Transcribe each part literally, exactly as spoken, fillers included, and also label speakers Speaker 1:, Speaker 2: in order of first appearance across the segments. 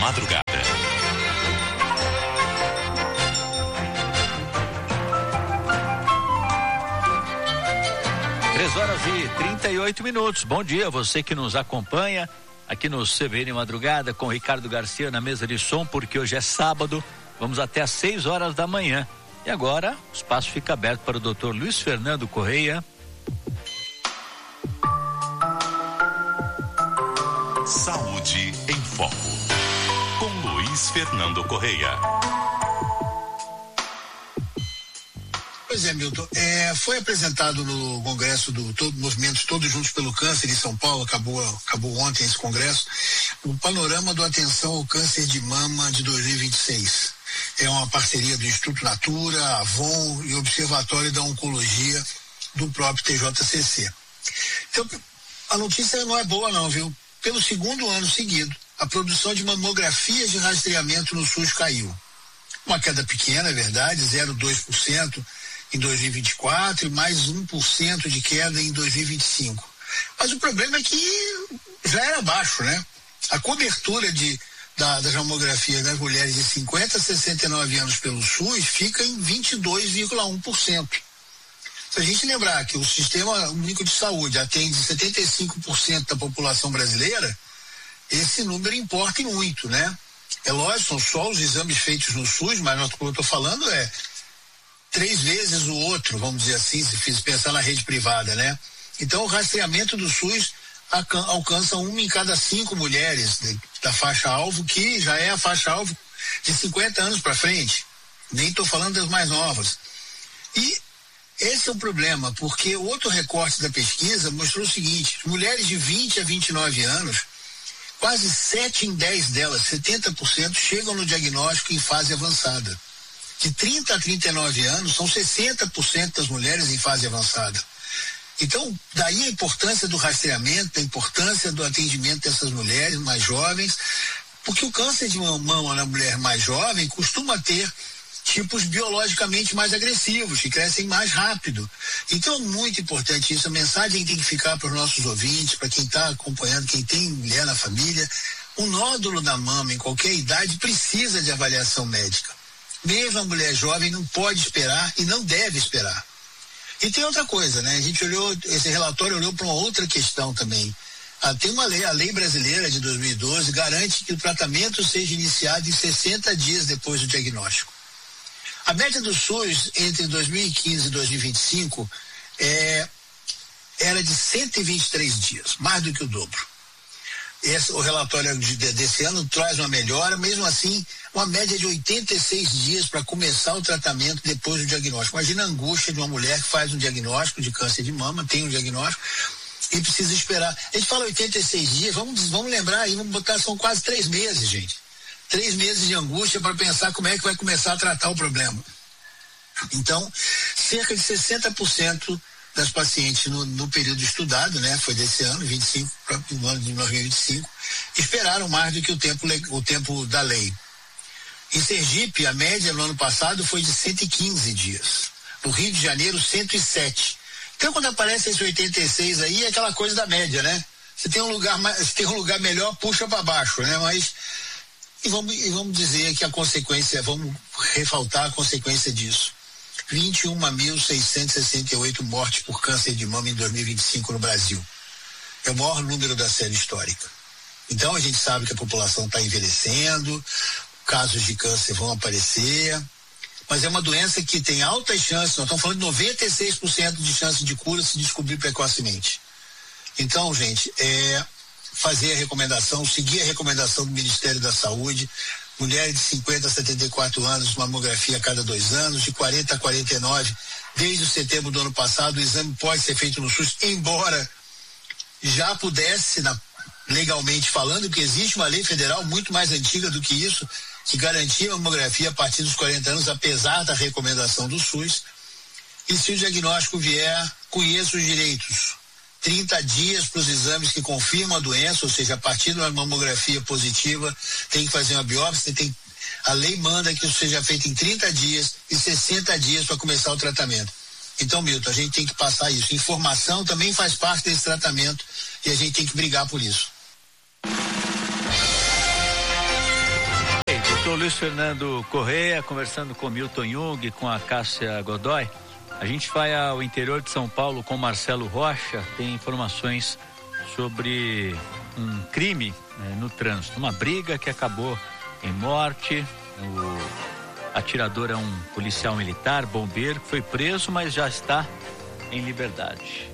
Speaker 1: madrugada.
Speaker 2: três horas e trinta e oito minutos. Bom dia, você que nos acompanha aqui no C B N Madrugada com Ricardo Garcia na mesa de som, porque hoje é sábado, vamos até às seis horas da manhã. E agora o espaço fica aberto para o doutor Luiz Fernando Correia.
Speaker 1: Saúde em Foco, com Luiz Fernando Correia.
Speaker 3: Pois é, Milton, é, foi apresentado no congresso do todo, Movimentos Todos Juntos pelo Câncer em São Paulo, acabou, acabou ontem esse congresso, o panorama do Atenção ao Câncer de Mama de dois mil e vinte e seis. É uma parceria do Instituto Natura, Avon e Observatório da Oncologia do próprio T J C C. Então, a notícia não é boa não, viu? Pelo segundo ano seguido, a produção de mamografias de rastreamento no SUS caiu. Uma queda pequena, é verdade, zero vírgula dois por cento em dois mil e vinte e quatro e mais um por cento de queda em dois mil e vinte e cinco. Mas o problema é que já era baixo, né? A cobertura de, da, das mamografias das mulheres de cinquenta a sessenta e nove anos pelo SUS fica em vinte e dois vírgula um por cento. Se a gente lembrar que o Sistema Único de Saúde atende setenta e cinco por cento da população brasileira, esse número importa e muito, né? É lógico, são só os exames feitos no SUS, mas o que eu estou falando é três vezes o outro, vamos dizer assim, se fiz pensar na rede privada, né? Então o rastreamento do SUS alcança uma em cada cinco mulheres de, da faixa-alvo, que já é a faixa-alvo de cinquenta anos para frente. Nem estou falando das mais novas. E esse é um problema, porque outro recorte da pesquisa mostrou o seguinte: mulheres de vinte a vinte e nove anos, quase sete em dez delas, setenta por cento, chegam no diagnóstico em fase avançada. De trinta a trinta e nove anos, são sessenta por cento das mulheres em fase avançada. Então, daí a importância do rastreamento, a importância do atendimento dessas mulheres mais jovens, porque o câncer de mama na mulher mais jovem costuma ter tipos biologicamente mais agressivos, que crescem mais rápido. Então é muito importante isso. A mensagem tem que ficar para os nossos ouvintes, para quem está acompanhando, quem tem mulher na família. O nódulo da mama, em qualquer idade, precisa de avaliação médica. Mesmo a mulher jovem não pode esperar e não deve esperar. E tem outra coisa, né? A gente olhou, esse relatório olhou para uma outra questão também. Ah, tem uma lei, a lei brasileira de dois mil e doze, garante que o tratamento seja iniciado em sessenta dias depois do diagnóstico. A média do SUS entre dois mil e quinze e dois mil e vinte e cinco é, era de cento e vinte e três dias, mais do que o dobro. Esse, o relatório de, desse ano traz uma melhora, mesmo assim, uma média de oitenta e seis dias para começar o tratamento depois do diagnóstico. Imagina a angústia de uma mulher que faz um diagnóstico de câncer de mama, tem um diagnóstico e precisa esperar. A gente fala oitenta e seis dias, vamos, vamos lembrar aí, vamos botar, são quase três meses, gente. Três meses de angústia para pensar como é que vai começar a tratar o problema. Então, cerca de sessenta por cento das pacientes no, no período estudado, né, foi desse ano, vinte e cinco, no ano de dois mil e vinte e cinco, esperaram mais do que o tempo, o tempo da lei. Em Sergipe, a média no ano passado foi de cento e quinze dias. No Rio de Janeiro, cento e sete. Então, quando aparece esse oitenta e seis aí, é aquela coisa da média, né? Se tem um lugar, se tem um lugar melhor, puxa para baixo, né? Mas E vamos, e vamos dizer que a consequência, vamos ressaltar a consequência disso. vinte e um mil seiscentos e sessenta e oito mortes por câncer de mama em dois mil e vinte e cinco no Brasil. É o maior número da série histórica. Então a gente sabe que a população está envelhecendo, casos de câncer vão aparecer, mas é uma doença que tem altas chances, nós estamos falando de noventa e seis por cento de chance de cura se descobrir precocemente. Então, gente, é fazer a recomendação, seguir a recomendação do Ministério da Saúde, mulheres de cinquenta a setenta e quatro anos, mamografia a cada dois anos, de quarenta a quarenta e nove, desde setembro do ano passado, o exame pode ser feito no SUS, embora já pudesse, na, legalmente falando, que existe uma lei federal muito mais antiga do que isso, que garantia a mamografia a partir dos quarenta anos, apesar da recomendação do SUS. E se o diagnóstico vier, conheça os direitos. trinta dias para os exames que confirmam a doença, ou seja, a partir de uma mamografia positiva, tem que fazer uma biópsia, tem, a lei manda que isso seja feito em trinta dias e sessenta dias para começar o tratamento. Então, Milton, a gente tem que passar isso. Informação também faz parte desse tratamento e a gente tem que brigar por isso.
Speaker 2: sou o Luiz Fernando Correia, conversando com Milton Jung, com a Cássia Godoy. A gente vai ao interior de São Paulo com Marcelo Rocha, tem informações sobre um crime né, no trânsito, uma briga que acabou em morte. O atirador é um policial militar, bombeiro, que foi preso, mas já está em liberdade.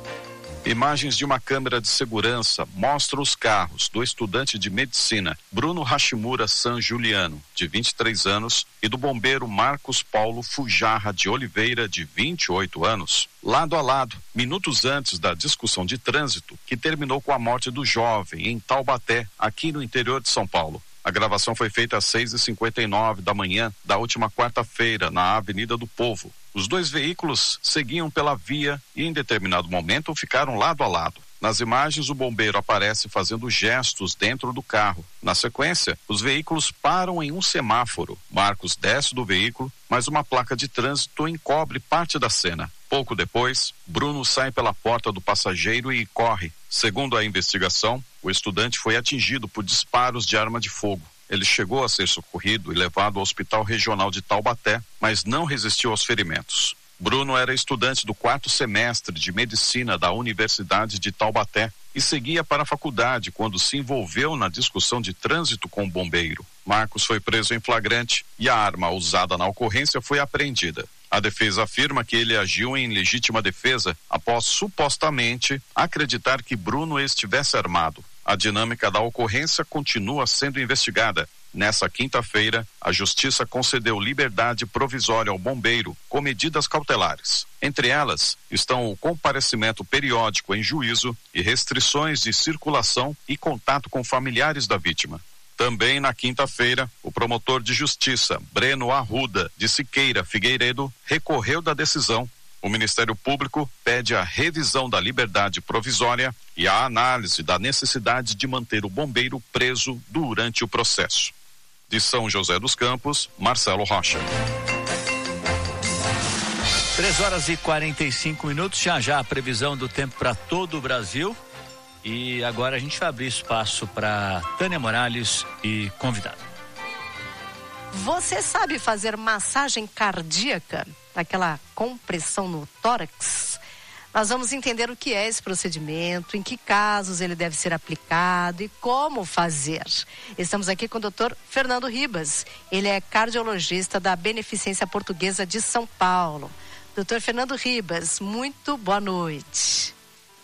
Speaker 4: Imagens de uma câmera de segurança mostram os carros do estudante de medicina Bruno Hashimura San Juliano, de vinte e três anos, e do bombeiro Marcos Paulo Fujarra de Oliveira, de vinte e oito anos, lado a lado, minutos antes da discussão de trânsito que terminou com a morte do jovem em Taubaté, aqui no interior de São Paulo. A gravação foi feita às seis e cinquenta e nove da manhã da última quarta-feira, na Avenida do Povo. Os dois veículos seguiam pela via e, em determinado momento, ficaram lado a lado. Nas imagens, o bombeiro aparece fazendo gestos dentro do carro. Na sequência, os veículos param em um semáforo. Marcos desce do veículo, mas uma placa de trânsito encobre parte da cena. Pouco depois, Bruno sai pela porta do passageiro e corre. Segundo a investigação, o estudante foi atingido por disparos de arma de fogo. Ele chegou a ser socorrido e levado ao Hospital Regional de Taubaté, mas não resistiu aos ferimentos. Bruno era estudante do quarto semestre de medicina da Universidade de Taubaté e seguia para a faculdade quando se envolveu na discussão de trânsito com o bombeiro. Marcos foi preso em flagrante e a arma usada na ocorrência foi apreendida. A defesa afirma que ele agiu em legítima defesa após supostamente acreditar que Bruno estivesse armado. A dinâmica da ocorrência continua sendo investigada. Nessa quinta-feira, a Justiça concedeu liberdade provisória ao bombeiro com medidas cautelares. Entre elas estão o comparecimento periódico em juízo e restrições de circulação e contato com familiares da vítima. Também na quinta-feira, o promotor de justiça, Breno Arruda, de Siqueira Figueiredo, recorreu da decisão. O Ministério Público pede a revisão da liberdade provisória e a análise da necessidade de manter o bombeiro preso durante o processo. De São José dos Campos, Marcelo Rocha.
Speaker 2: três horas e quarenta e cinco minutos, já já a previsão do tempo para todo o Brasil. E agora a gente vai abrir espaço para Tânia Morales e convidado.
Speaker 5: Você sabe fazer massagem cardíaca? Aquela compressão no tórax? Nós vamos entender o que é esse procedimento, em que casos ele deve ser aplicado e como fazer. Estamos aqui com o doutor Fernando Ribas. Ele é cardiologista da Beneficência Portuguesa de São Paulo. doutor Fernando Ribas, muito boa noite.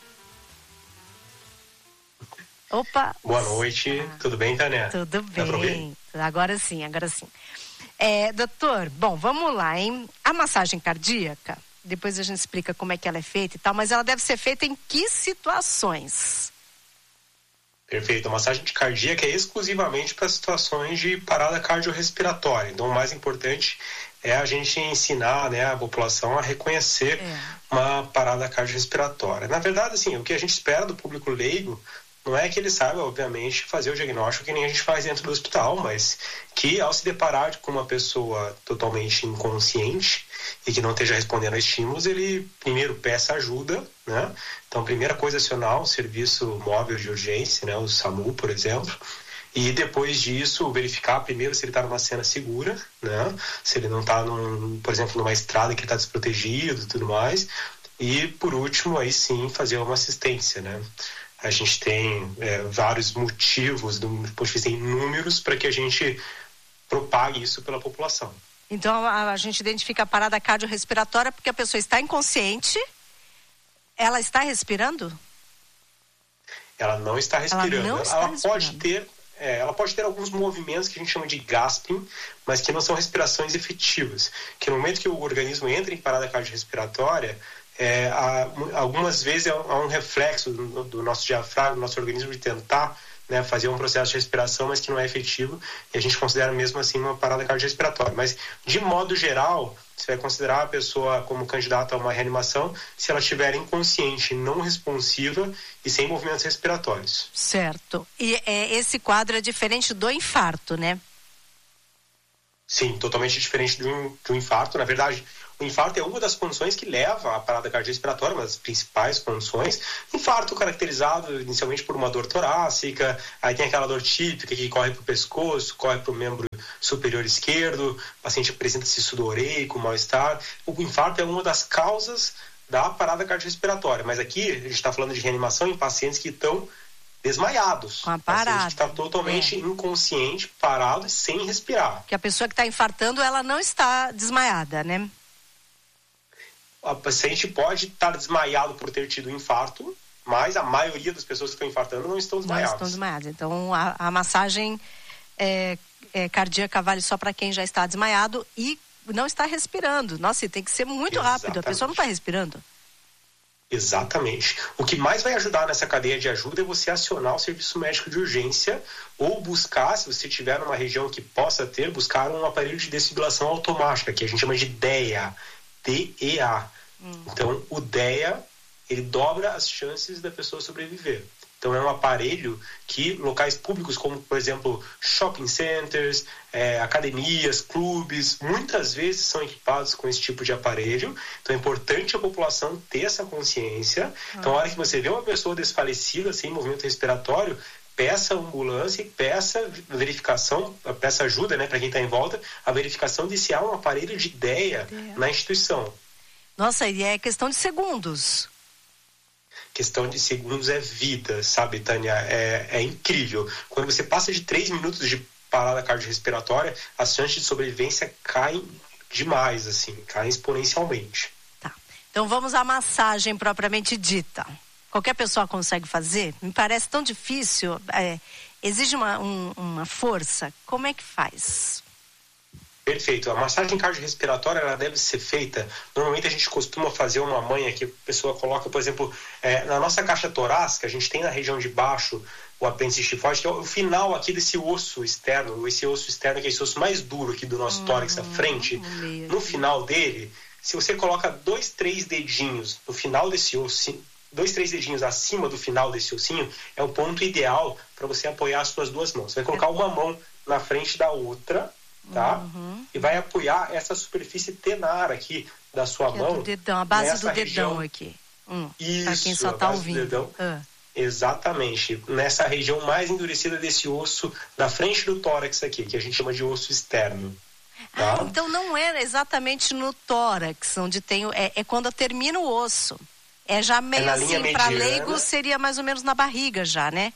Speaker 5: Opa.
Speaker 6: Boa noite, ah, tudo bem, Tânia?
Speaker 5: Tudo bem, agora sim, agora sim. É, doutor, bom, vamos lá, hein? A massagem cardíaca, depois a gente explica como é que ela é feita e tal, mas ela deve ser feita em que situações?
Speaker 6: Perfeito, a massagem cardíaca é exclusivamente para situações de parada cardiorrespiratória, então o mais importante é a gente ensinar, né, a população a reconhecer é. uma parada cardiorrespiratória. Na verdade, assim, o que a gente espera do público leigo não é que ele saiba, obviamente, fazer o diagnóstico que nem a gente faz dentro do hospital, mas que ao se deparar com uma pessoa totalmente inconsciente e que não esteja respondendo a estímulos, ele primeiro peça ajuda, né? Então, a primeira coisa é acionar o serviço móvel de urgência, né? O SAMU, por exemplo. E depois disso, verificar primeiro se ele está numa cena segura, né? Se ele não está, por exemplo, numa estrada que ele está desprotegido e tudo mais. E, por último, aí sim, fazer uma assistência, né? A gente tem é, vários motivos, do ponto de vista em números, para que a gente propague isso pela população.
Speaker 5: Então, a, a gente identifica a parada cardiorrespiratória porque a pessoa está inconsciente. Ela está respirando?
Speaker 6: Ela não está respirando. Ela, não está ela respirando. pode ter, é, ela pode ter alguns movimentos que a gente chama de gasping, mas que não são respirações efetivas. Que no momento que o organismo entra em parada cardiorrespiratória, É, há, algumas vezes há um reflexo do, do nosso diafragma, do nosso organismo de tentar, né, fazer um processo de respiração, mas que não é efetivo, e a gente considera mesmo assim uma parada cardiorrespiratória. Mas, de modo geral, você vai considerar a pessoa como candidata a uma reanimação se ela estiver inconsciente, não responsiva e sem movimentos respiratórios.
Speaker 5: Certo. E é, esse quadro é diferente do infarto, né?
Speaker 6: Sim, totalmente diferente de um, de um infarto. Na verdade, o infarto é uma das condições que leva à parada cardiorrespiratória, uma das principais condições. Infarto caracterizado inicialmente por uma dor torácica, aí tem aquela dor típica que corre para o pescoço, corre para o membro superior esquerdo, o paciente apresenta-se sudoreico, mal-estar. O infarto é uma das causas da parada cardiorrespiratória, mas aqui a gente está falando de reanimação em pacientes que estão desmaiados.
Speaker 5: Com a parada.
Speaker 6: Que está totalmente é. inconsciente, parado e sem respirar.
Speaker 5: Que a pessoa que está infartando, ela não está desmaiada, né?
Speaker 6: A paciente pode estar desmaiado por ter tido um infarto, mas a maioria das pessoas que estão infartando não estão desmaiadas.
Speaker 5: Não estão desmaiadas. Então, a, a massagem é, é, cardíaca vale só para quem já está desmaiado e não está respirando. Nossa, e tem que ser muito
Speaker 6: Exatamente.
Speaker 5: rápido. A pessoa não está respirando.
Speaker 6: Exatamente. O que mais vai ajudar nessa cadeia de ajuda é você acionar o serviço médico de urgência ou buscar, se você estiver numa região que possa ter, buscar um aparelho de desfibrilação automática, que a gente chama de D E A. D E A. Hum. Então, o D E A, ele dobra as chances da pessoa sobreviver. Então, é um aparelho que locais públicos, como, por exemplo, shopping centers, é, academias, clubes, muitas vezes são equipados com esse tipo de aparelho. Então, é importante a população ter essa consciência. Então, na hora que você vê uma pessoa desfalecida, sem movimento respiratório, peça ambulância e peça verificação, peça ajuda, né, para quem está em volta, a verificação de se há um aparelho de D E A na instituição.
Speaker 5: Nossa, e é questão de segundos.
Speaker 6: Questão de segundos é vida, sabe, Tânia? É, é incrível. Quando você passa de três minutos de parada cardiorrespiratória, as chances de sobrevivência caem demais, assim, caem exponencialmente.
Speaker 5: Tá. Então vamos à massagem propriamente dita. Qualquer pessoa consegue fazer? Me parece tão difícil. É, exige uma, um, uma força. Como é que faz?
Speaker 6: Perfeito. A massagem cardiorrespiratória, ela deve ser feita, normalmente a gente costuma fazer uma manha que a pessoa coloca, por exemplo, é, na nossa caixa torácica, a gente tem na região de baixo o apêndice tifoide, que é o final aqui desse osso externo, esse osso externo que é esse osso mais duro aqui do nosso hum, tórax à frente. No final dele, se você coloca dois, três dedinhos no final desse osso, dois, três dedinhos acima do final desse ossinho, é o ponto ideal para você apoiar as suas duas mãos. Você vai colocar uma mão na frente da outra, tá? Uhum. E vai apoiar essa superfície tenar aqui da sua
Speaker 5: que
Speaker 6: mão.
Speaker 5: É do dedão, a base do dedão
Speaker 6: região...
Speaker 5: aqui. Hum,
Speaker 6: Isso,
Speaker 5: para quem só está ouvindo.
Speaker 6: Ah. Exatamente. Nessa região mais endurecida desse osso, na frente do tórax aqui, que a gente chama de osso externo. Tá?
Speaker 5: Ah, então não é exatamente no tórax, onde tem. É, é quando termina o osso. É já meio é assim, para leigo seria mais ou menos na barriga já, né?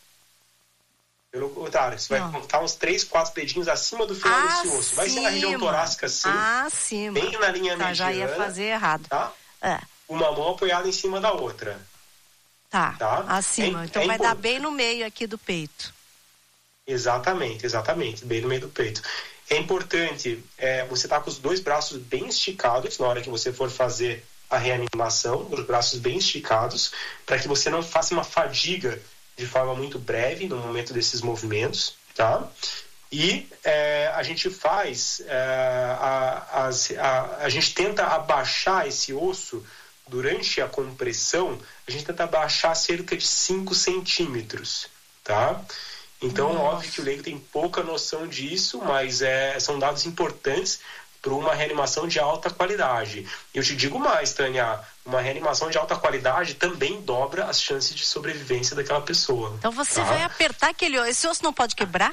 Speaker 6: Pelo contrário, você vai contar uns três, quatro dedinhos acima do final acima. desse osso. Vai ser na região torácica, sim.
Speaker 5: Acima.
Speaker 6: Bem na linha tá, mediana.
Speaker 5: Já ia fazer errado.
Speaker 6: Tá?
Speaker 5: É.
Speaker 6: Uma mão apoiada em cima da outra.
Speaker 5: Tá,
Speaker 6: tá?
Speaker 5: acima. É, então é vai importante. Dar bem no meio aqui do peito.
Speaker 6: Exatamente, exatamente. Bem no meio do peito. É importante é, você estar tá com os dois braços bem esticados na hora que você for fazer a reanimação, os braços bem esticados, para que você não faça uma fadiga de forma muito breve no momento desses movimentos, tá? E é, a gente faz, é, a, a, a, a gente tenta abaixar esse osso durante a compressão, a gente tenta abaixar cerca de cinco centímetros, tá? Então, Nossa. Óbvio que o leigo tem pouca noção disso, mas é, são dados importantes para uma reanimação de alta qualidade. E eu te digo mais, Tânia, uma reanimação de alta qualidade também dobra as chances de sobrevivência daquela pessoa.
Speaker 5: Então você
Speaker 6: tá?
Speaker 5: vai apertar aquele osso, esse osso não pode quebrar?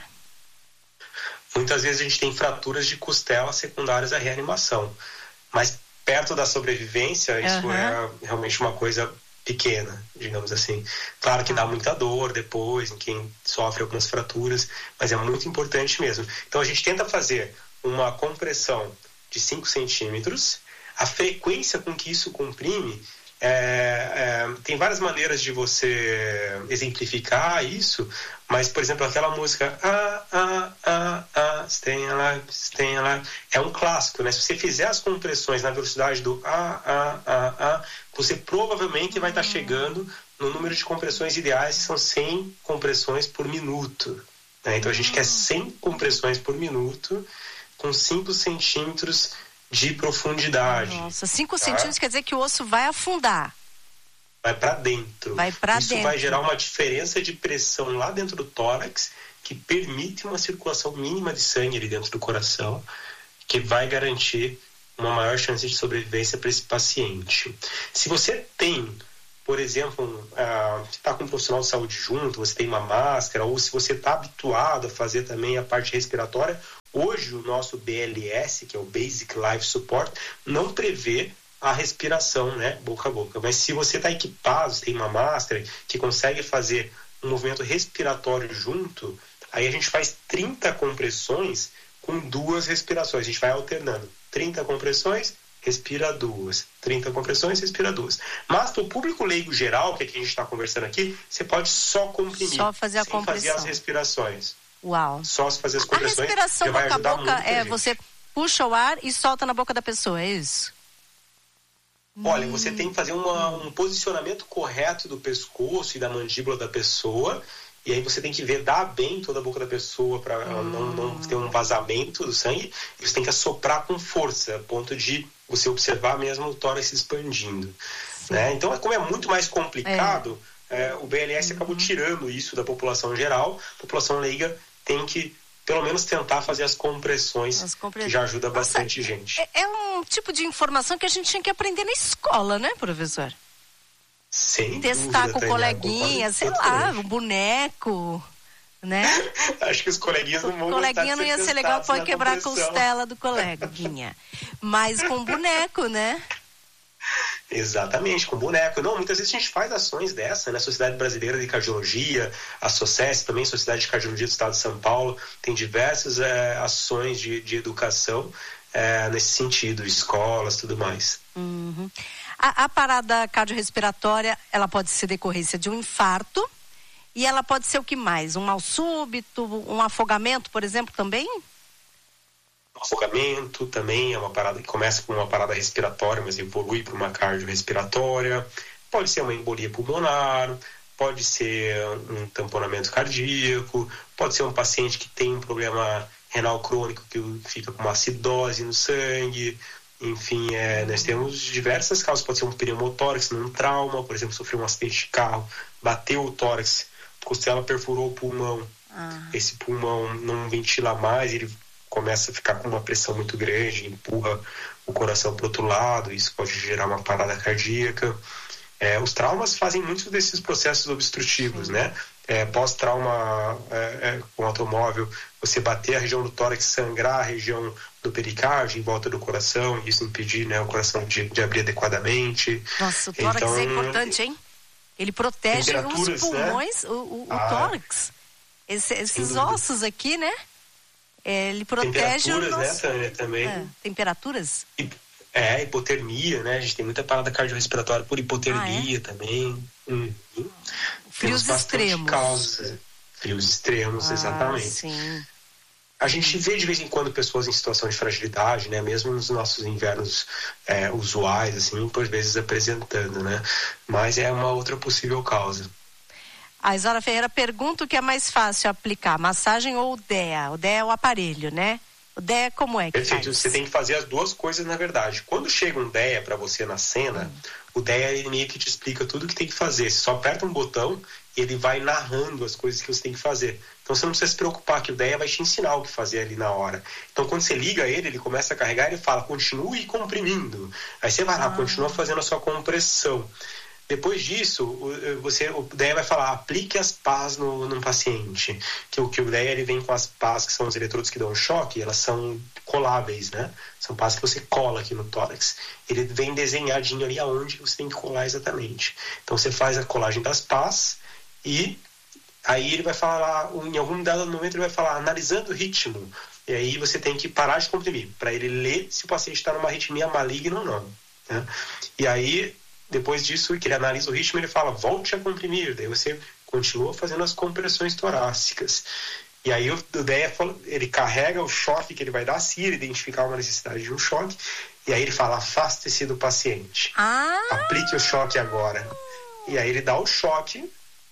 Speaker 6: Muitas vezes a gente tem fraturas de costela secundárias à reanimação, mas perto da sobrevivência, isso uhum. é realmente uma coisa pequena, digamos assim. Claro que dá muita dor depois em quem sofre algumas fraturas, mas é muito importante mesmo. Então a gente tenta fazer uma compressão de cinco centímetros. A frequência com que isso comprime, é, é, tem várias maneiras de você exemplificar isso, mas, por exemplo, aquela música ah, ah, ah, ah, stay alive, stay alive, é um clássico, né? Se você fizer as compressões na velocidade do ah, ah, ah, ah, você provavelmente vai estar chegando no número de compressões ideais, que são cem compressões por minuto, né? Então a gente quer cem compressões por minuto com cinco centímetros de profundidade.
Speaker 5: Nossa, cinco tá? centímetros quer dizer que o osso vai afundar.
Speaker 6: Vai para dentro.
Speaker 5: Vai para
Speaker 6: Isso
Speaker 5: dentro.
Speaker 6: vai gerar uma diferença de pressão lá dentro do tórax, que permite uma circulação mínima de sangue ali dentro do coração, que vai garantir uma maior chance de sobrevivência para esse paciente. Se você tem, por exemplo, uh, você está com um profissional de saúde junto, você tem uma máscara, ou se você está habituado a fazer também a parte respiratória, hoje o nosso B L S, que é o Basic Life Support, não prevê a respiração, né, boca a boca. Mas se você está equipado, você tem uma máscara que consegue fazer um movimento respiratório junto, aí a gente faz trinta compressões com duas respirações. A gente vai alternando. trinta compressões, respira duas. trinta compressões, respira duas. Mas para o público leigo geral, que é que a gente está conversando aqui, você pode só comprimir.
Speaker 5: Só fazer a
Speaker 6: sem
Speaker 5: compressão.
Speaker 6: fazer as respirações.
Speaker 5: Uau.
Speaker 6: Só se fazer as compressões.
Speaker 5: A respiração
Speaker 6: já vai
Speaker 5: boca a boca é
Speaker 6: gente.
Speaker 5: Você puxa o ar e solta na boca da pessoa, é isso?
Speaker 6: Olha, você tem que fazer uma, um posicionamento correto do pescoço e da mandíbula da pessoa, e aí você tem que vedar bem toda a boca da pessoa para hum. não, não ter um vazamento do sangue, e você tem que assoprar com força, a ponto de você observar mesmo o tórax se expandindo. Né? Então, como é muito mais complicado, é. É, o B L S uhum. acabou tirando isso da população geral. A população leiga tem que pelo menos tentar fazer as compressões, as compressões. que já ajuda Nossa, bastante gente.
Speaker 5: É, é um tipo de informação que a gente tinha que aprender na escola, né, professor?
Speaker 6: Sem
Speaker 5: Testar
Speaker 6: dúvida,
Speaker 5: com o coleguinha, sei lá, um boneco, né?
Speaker 6: Acho que os coleguinhas não vão
Speaker 5: O coleguinha não ia ser legal, pode quebrar a costela do coleguinha. Mas com boneco, né?
Speaker 6: Exatamente, com boneco. Não, muitas vezes a gente faz ações dessa, né? Sociedade Brasileira de Cardiologia, a SOCES também, Sociedade de Cardiologia do Estado de São Paulo, tem diversas é, ações de, de educação é, nesse sentido, escolas, tudo mais.
Speaker 5: Uhum. A, a parada cardiorrespiratória, ela pode ser decorrência de um infarto e ela pode ser o que mais? Um mal súbito, um afogamento, por exemplo, também?
Speaker 6: Afogamento também é uma parada que começa com uma parada respiratória, mas evolui para uma cardiorrespiratória. Pode ser uma embolia pulmonar, pode ser um tamponamento cardíaco, pode ser um paciente que tem um problema renal crônico que fica com uma acidose no sangue. Enfim, é, nós temos diversas causas. Pode ser um pneumotórax, um trauma, por exemplo, sofreu um acidente de carro, bateu o tórax, a costela perfurou o pulmão. Ah. Esse pulmão não ventila mais, ele começa a ficar com uma pressão muito grande, empurra o coração para o outro lado, isso pode gerar uma parada cardíaca. É, os traumas fazem muitos desses processos obstrutivos, Sim. né? É, pós-trauma é, é, com automóvel, você bater a região do tórax, sangrar a região do pericárdio em volta do coração, e isso impedir, né, o coração de, de abrir adequadamente.
Speaker 5: Nossa, o tórax então, é importante, hein? Ele protege os pulmões, né? o, o, o ah, tórax. Esse, esses ossos aqui, né? É, ele protege o nosso...
Speaker 6: né, Tânia, também.
Speaker 5: É, temperaturas?
Speaker 6: É, hipotermia, né? A gente tem muita parada cardiorrespiratória por hipotermia ah, é? também. Hum.
Speaker 5: Frios extremos.
Speaker 6: Causas. Frios extremos, ah, exatamente.
Speaker 5: Sim.
Speaker 6: A gente vê de vez em quando pessoas em situação de fragilidade, né? Mesmo nos nossos invernos é, usuais, assim, por vezes apresentando, né? Mas é uma outra possível causa.
Speaker 5: A Isaura Ferreira pergunta o que é mais fácil aplicar, massagem ou o D E A? O D E A é o aparelho, né? O D E A como é que
Speaker 6: Perfeito,
Speaker 5: faz?
Speaker 6: Você tem que fazer as duas coisas, na verdade. Quando chega um D E A para você na cena, hum. o D E A ele meio que te explica tudo o que tem que fazer. Você só aperta um botão e ele vai narrando as coisas que você tem que fazer. Então você não precisa se preocupar que o D E A vai te ensinar o que fazer ali na hora. Então quando você liga ele, ele começa a carregar e ele fala, continue comprimindo. Aí você vai lá, ah. continua fazendo a sua compressão. Depois disso, você, o D E A vai falar, aplique as pás no, no paciente. Que o, que o D E A ele vem com as pás, que são os eletrodos que dão choque, elas são coláveis, né? São pás que você cola aqui no tórax. Ele vem desenhadinho ali aonde você tem que colar exatamente. Então você faz a colagem das pás e aí ele vai falar, em algum dado momento ele vai falar, analisando o ritmo. E aí você tem que parar de comprimir, para ele ler se o paciente está numa arritmia maligna ou não. Né? E aí... Depois disso, que ele analisa o ritmo, ele fala, volte a comprimir. Daí você continua fazendo as compressões torácicas. E aí o D E A, ele carrega o choque que ele vai dar, se ele identificar uma necessidade de um choque, e aí ele fala, afaste-se do paciente.
Speaker 5: Ah.
Speaker 6: Aplique o choque agora. E aí ele dá o choque.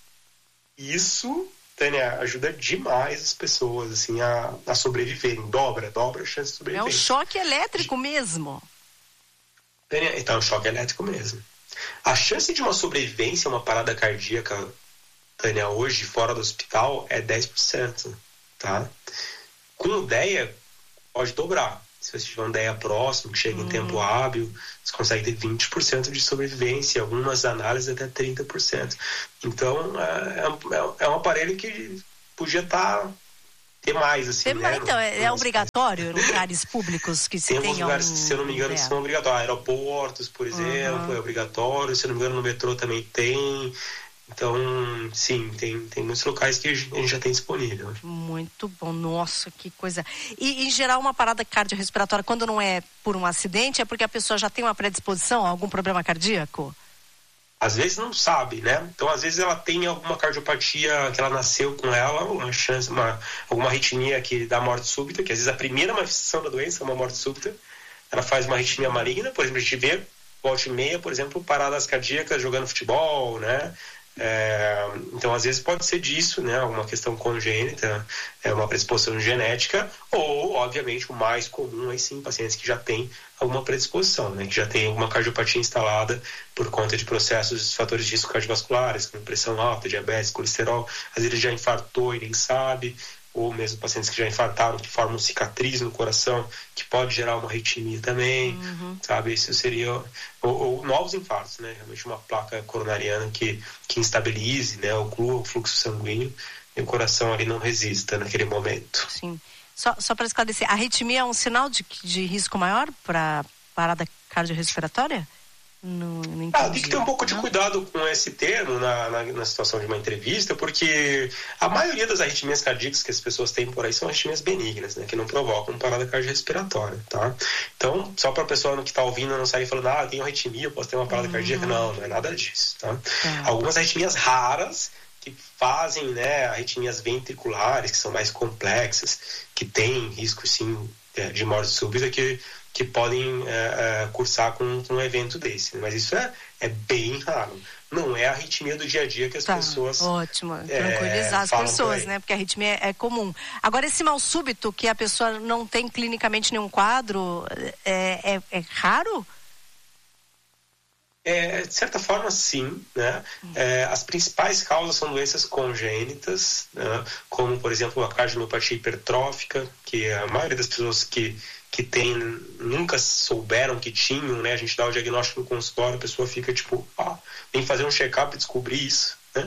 Speaker 6: Isso, Tânia, ajuda demais as pessoas assim, a, a sobreviverem. Dobra, dobra a chance de sobreviver.
Speaker 5: É um choque elétrico mesmo.
Speaker 6: Tânia, então é um choque elétrico mesmo. A chance de uma sobrevivência a uma parada cardíaca, Tânia, hoje, fora do hospital, é dez por cento, tá? Com o D E A, pode dobrar. se você tiver um D E A próximo, que chega
Speaker 5: uhum.
Speaker 6: em tempo hábil, você consegue ter vinte por cento de sobrevivência, algumas análises até trinta por cento. Então, é, é, é um aparelho que podia estar... Tá, ter mais, assim,
Speaker 5: tem,
Speaker 6: né?
Speaker 5: Então, é, é obrigatório em lugares públicos que se
Speaker 6: tem
Speaker 5: tenha
Speaker 6: lugares,
Speaker 5: um...
Speaker 6: se eu não me engano,
Speaker 5: é.
Speaker 6: que são obrigatórios. Aeroportos, por exemplo, uhum. é obrigatório. Se eu não me engano, no metrô também tem. Então, sim, tem, tem muitos locais que a gente já tem disponível.
Speaker 5: Muito bom. Nossa, que coisa. E, em geral, uma parada cardiorrespiratória, quando não é por um acidente, é porque a pessoa já tem uma predisposição a algum problema cardíaco?
Speaker 6: Às vezes não sabe, né? Então, às vezes ela tem alguma cardiopatia que ela nasceu com ela, uma chance, uma, alguma arritmia que dá morte súbita, que às vezes a primeira manifestação da doença é uma morte súbita. Ela faz uma arritmia maligna, por exemplo, a gente vê volta e meia, por exemplo, paradas cardíacas jogando futebol, né? É, então, às vezes pode ser disso, né? Alguma questão congênita, é uma predisposição genética, ou, obviamente, o mais comum, aí sim, pacientes que já têm alguma predisposição, né? Que já tem alguma cardiopatia instalada por conta de processos, fatores de risco cardiovasculares, como pressão alta, diabetes, colesterol. Às vezes ele já infartou e nem sabe, ou mesmo pacientes que já infartaram, que formam cicatriz no coração, que pode gerar uma arritmia também, uhum. sabe? Isso seria... Ou, ou novos infartos, né? Realmente uma placa coronariana que, que instabilize, né? Oclua o fluxo sanguíneo e o coração ali não resista naquele momento.
Speaker 5: Sim. Só, só para esclarecer, a arritmia é um sinal de, de risco maior para parada cardiorrespiratória? Não, não
Speaker 6: ah, tem que ter um pouco de cuidado com esse termo na, na, na situação de uma entrevista, porque a maioria das arritmias cardíacas que as pessoas têm por aí são arritmias benignas, né, que não provocam parada cardiorrespiratória, tá? Então, só para a pessoa que está ouvindo não sair falando, ah, eu tenho arritmia, eu posso ter uma parada uhum. cardíaca, não, não é nada disso, tá? É. Algumas arritmias raras que fazem, né, arritmias ventriculares, que são mais complexas, que têm risco, sim, de morte súbita, que que podem é, é, cursar com, com um evento desse. Mas isso é, é bem raro. Não é a arritmia do dia a dia que as tá, pessoas...
Speaker 5: Ótimo, tranquilizar é, as pessoas, né? Porque a arritmia é, é comum. Agora, esse mal súbito que a pessoa não tem clinicamente nenhum quadro, é, é, é raro?
Speaker 6: É, de certa forma, sim, né? É, as principais causas são doenças congênitas, né? Como, por exemplo, a cardiomiopatia hipertrófica, que a maioria das pessoas que que tem, nunca souberam que tinham, né? A gente dá o diagnóstico no consultório, a pessoa fica tipo, ah, vem fazer um check-up e descobrir isso, né?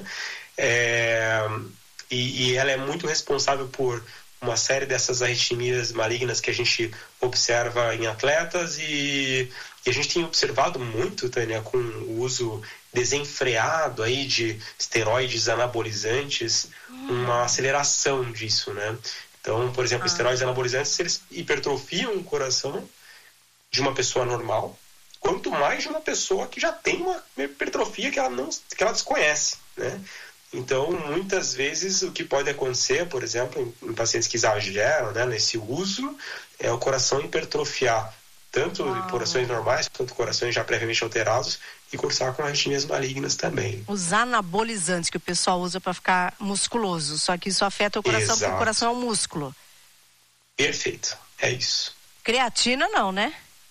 Speaker 6: É, e, e ela é muito responsável por uma série dessas arritmias malignas que a gente observa em atletas e, e a gente tem observado muito, Tânia, com o uso desenfreado aí de esteroides anabolizantes, hum. uma aceleração disso, né? Então, por exemplo, ah. esteroides anabolizantes, eles hipertrofiam o coração de uma pessoa normal, quanto mais de uma pessoa que já tem uma hipertrofia que ela, não, que ela desconhece, né? Então, muitas vezes, o que pode acontecer, por exemplo, em, em pacientes que exageram, né, nesse uso, é o coração hipertrofiar, tanto ah. em corações normais, quanto corações já previamente alterados, e cursar com arritmias malignas também.
Speaker 5: Os anabolizantes que o pessoal usa para ficar musculoso, só que isso afeta o coração, Exato. Porque o coração é um músculo.
Speaker 6: Perfeito, é isso.
Speaker 5: Creatina não, né?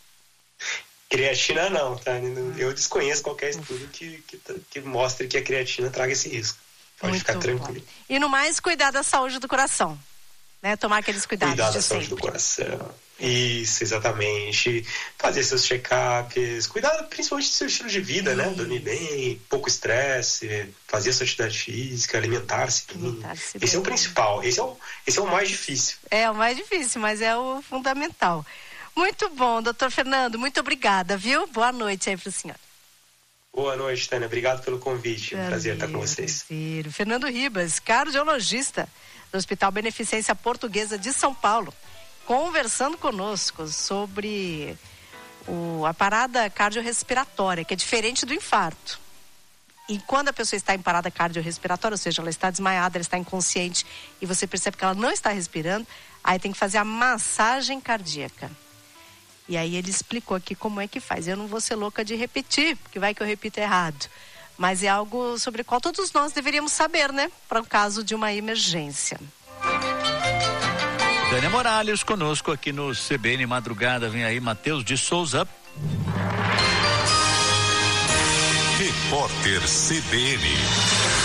Speaker 6: Creatina não, tá? Eu desconheço qualquer estudo que, que, que mostre que a creatina traga esse risco. Pode Muito ficar tranquilo. Bom.
Speaker 5: E no mais, cuidar da saúde do coração, né? Tomar aqueles cuidados
Speaker 6: Cuidar
Speaker 5: de
Speaker 6: da saúde
Speaker 5: sempre.
Speaker 6: do coração. Isso, exatamente. Fazer seus check-ups, cuidar principalmente do seu estilo de vida, Sim. né? Dormir bem, pouco estresse, fazer sua atividade física, alimentar-se bem. Alimentar-se esse bem. É o principal, esse é o, esse é o mais difícil.
Speaker 5: É o mais difícil, mas é o fundamental. Muito bom, doutor Fernando, muito obrigada, viu? Boa noite aí para o senhor.
Speaker 6: Boa noite, Tânia. Obrigado pelo convite. Prazer, prazer estar com vocês.
Speaker 5: Prazer. Fernando Ribas, cardiologista do Hospital Beneficência Portuguesa de São Paulo, conversando conosco sobre o, a parada cardiorrespiratória, que é diferente do infarto. E quando a pessoa está em parada cardiorrespiratória, ou seja, ela está desmaiada, ela está inconsciente, e você percebe que ela não está respirando, aí tem que fazer a massagem cardíaca. E aí ele explicou aqui como é que faz. Eu não vou ser louca de repetir, porque vai que eu repito errado. Mas é algo sobre o qual todos nós deveríamos saber, né? Para o caso de uma emergência.
Speaker 2: Tânia Morales conosco aqui no C B N Madrugada. Vem aí Matheus de Souza.
Speaker 1: Repórter C B N.